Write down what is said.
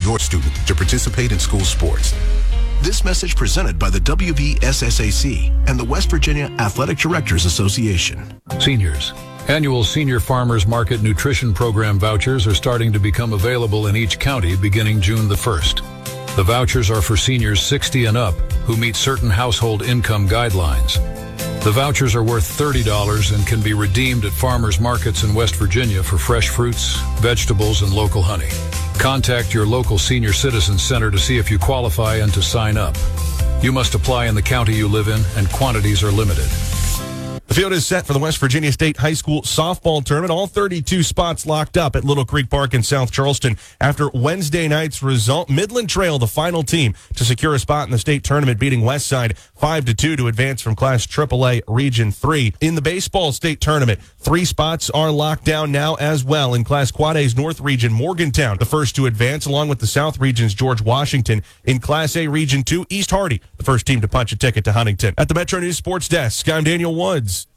your student to participate in school sports. This message presented by the WVSSAC and the West Virginia Athletic Directors Association. Seniors. Annual Senior Farmers Market Nutrition Program vouchers are starting to become available in each county beginning June the 1st. The vouchers are for seniors 60 and up who meet certain household income guidelines. The vouchers are worth $30 and can be redeemed at farmers markets in West Virginia for fresh fruits, vegetables, and local honey. Contact your local senior citizen center to see if you qualify and to sign up. You must apply in the county you live in, and quantities are limited. The field is set for the West Virginia State High School softball tournament. All 32 spots locked up at Little Creek Park in South Charleston. After Wednesday night's result, Midland Trail, the final team to secure a spot in the state tournament, beating Westside 5-2 to advance from Class AAA Region 3. In the baseball state tournament, 3 spots are locked down now as well. In Class Quad A's North Region, Morgantown, the first to advance, along with the South Region's George Washington. In Class A Region 2, East Hardy, the first team to punch a ticket to Huntington. At the Metro News Sports Desk, I'm Daniel Woods.